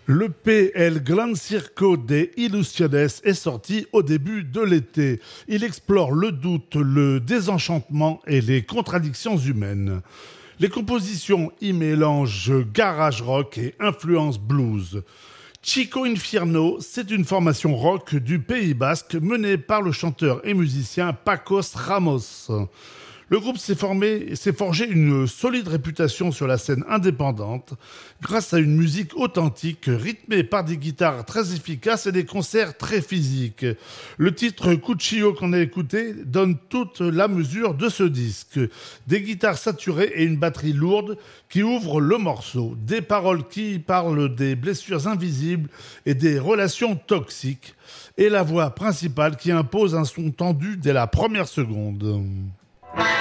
L'EP El Gran Circo de Ilusiones est sorti au début de l'été. Il explore le doute, le désenchantement et les contradictions humaines. Les compositions y mélangent garage rock et influence blues. Chico Infierno, c'est une formation rock du Pays Basque menée par le chanteur et musicien Pacos Ramos. Le groupe s'est forgé une solide réputation sur la scène indépendante grâce à une musique authentique rythmée par des guitares très efficaces et des concerts très physiques. Le titre Cuchillo qu'on a écouté donne toute la mesure de ce disque. Des guitares saturées et une batterie lourde qui ouvrent le morceau. Des paroles qui parlent des blessures invisibles et des relations toxiques. Et la voix principale qui impose un son tendu dès la première seconde.